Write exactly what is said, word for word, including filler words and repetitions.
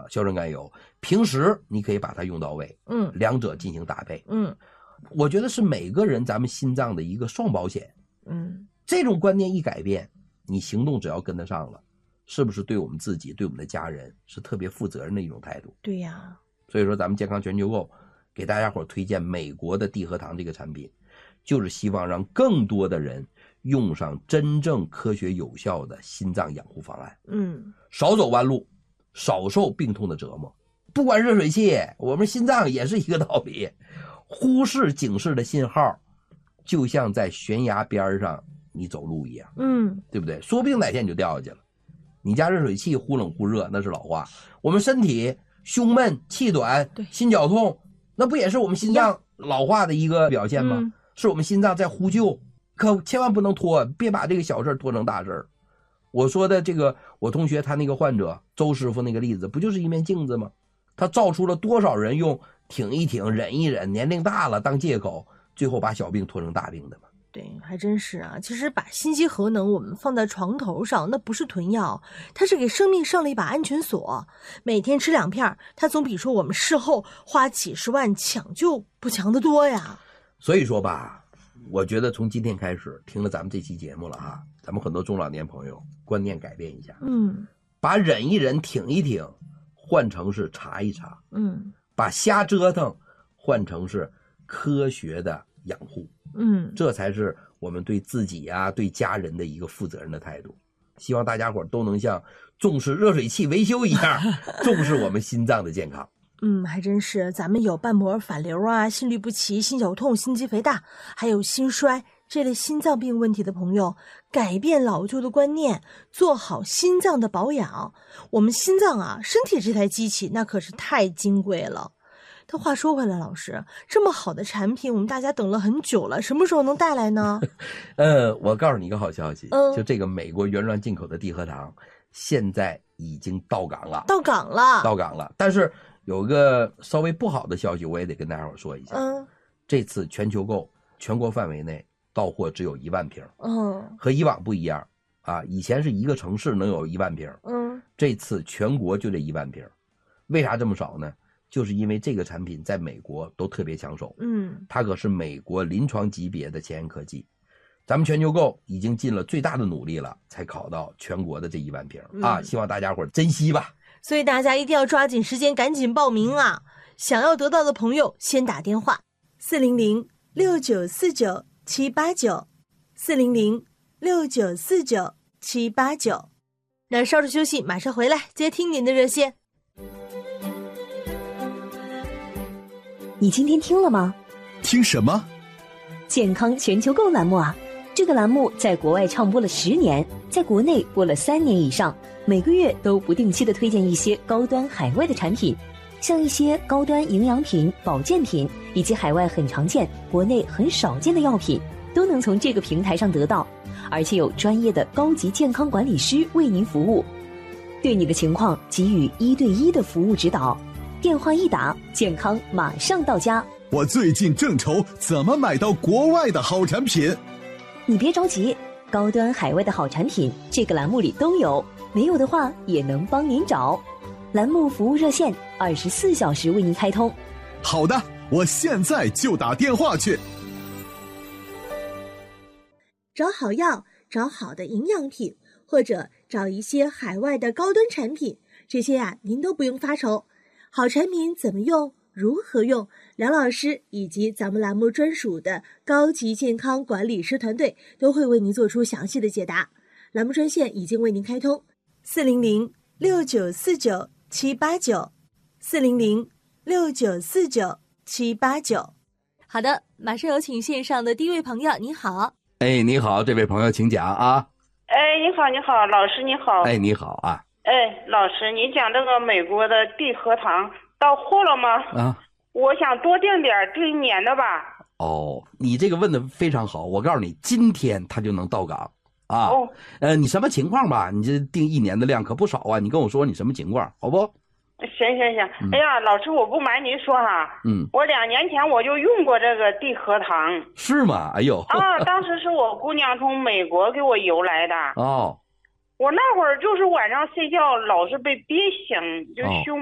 啊硝酸甘油，平时你可以把它用到位， 嗯， 两者进行搭配， 嗯， 我觉得是每个人咱们心脏的一个双保险， 嗯， 这种观念一改变，你行动只要跟得上了，是不是对我们自己对我们的家人是特别负责任的一种态度？ 对呀， 所以说咱们健康全球购给大家伙推荐美国的地核糖这个产品，就是希望让更多的人用上真正科学有效的心脏养护方案， 嗯， 少走弯路，少受病痛的折磨。不管热水器，我们心脏也是一个道理，忽视警示的信号，就像在悬崖边上你走路一样， 嗯， 对不对？说不定哪天你就掉下去了。你家热水器忽冷忽热那是老话，我们身体胸闷气短心绞痛，那不也是我们心脏老化的一个表现吗？ 嗯， 是我们心脏在呼救，可千万不能拖，别把这个小事拖成大事。我说的这个我同学他那个患者周师傅那个例子，不就是一面镜子吗？他照出了多少人用挺一挺忍一忍年龄大了当借口，最后把小病拖成大病的嘛。 对，还真是啊。其实把心肌核能我们放在床头上，那不是囤药，它是给生命上了一把安全锁。每天吃两片，它总比说我们事后花几十万抢救不强得多呀。 所以说吧，我觉得从今天开始听了咱们这期节目了哈，咱们很多中老年朋友观念改变一下， 嗯， 把忍一忍挺一挺换成是查一查， 嗯， 把瞎折腾换成是科学的养护， 嗯， 这才是我们对自己啊对家人的一个负责任的态度。希望大家伙都能像重视热水器维修一样重视我们心脏的健康。 嗯，还真是，咱们有瓣膜反流啊、心律不齐、心绞痛、心肌肥大，还有心衰这类心脏病问题的朋友，改变老旧的观念，做好心脏的保养。我们心脏啊，身体这台机器那可是太金贵了。但话说回来，老师，这么好的产品，我们大家等了很久了，什么时候能带来呢？ 呃，我告诉你一个好消息， 嗯， 就这个美国原装进口的地核糖，现在已经到港了， 到港了， 到港了。但是有个稍微不好的消息，我也得跟大家伙说一下。 嗯， 这次全球购全国范围内到货只有一万瓶， 嗯， 和以往不一样啊，以前是一个城市能有一万瓶， 嗯， 这次全国就这一万瓶。为啥这么少呢？就是因为这个产品在美国都特别抢手， 嗯， 它可是美国临床级别的前沿科技。咱们全球购已经尽了最大的努力了，才考到全国的这一万瓶、嗯、啊！希望大家伙珍惜吧。 所以大家一定要抓紧时间，赶紧报名啊！想要得到的朋友，先打电话四零零六九四九七八九，四零零六九四九七八九。那稍事休息，马上回来接听您的热线。 你今天听了吗？ 听什么？ 健康全球购栏目啊！这个栏目在国外唱播了十年，在国内播了三年以上，每个月都不定期的推荐一些高端海外的产品，像一些高端营养品、保健品，以及海外很常见、国内很少见的药品，都能从这个平台上得到，而且有专业的高级健康管理师为您服务，对你的情况给予一对一的服务指导。电话一打，健康马上到家。 我最近正愁怎么买到国外的好产品。 你别着急，高端海外的好产品这个栏目里都有，没有的话也能帮您找。栏目服务热线二十四小时为您开通。 好的，我现在就打电话去。 找好药，找好的营养品，或者找一些海外的高端产品，这些啊您都不用发愁。好产品怎么用，如何用，梁老师以及咱们栏目专属的高级健康管理师团队都会为您做出详细的解答。栏目专线已经为您开通四零零六九四九七八九，四零零六九四九七八九。好的，马上有请线上的第一位朋友，你好。 哎，你好，这位朋友请讲啊。 哎，你好，你好，老师你好。 哎，你好啊。 哎，老师，你讲这个美国的地核糖到货了吗？ 啊， 我想多订点，订一年的吧。 哦，你这个问的非常好，我告诉你，今天它就能到港啊。 哦， 呃，你什么情况吧？你这订一年的量可不少啊，你跟我说你什么情况，好不？ 行行行、嗯，哎呀，老师，我不瞒您说哈， 嗯， 我两年前我就用过这个地核糖。 是吗？哎呦， 啊，当时是我姑娘从美国给我邮来的。 哦。 我那会儿就是晚上睡觉老是被憋醒，就胸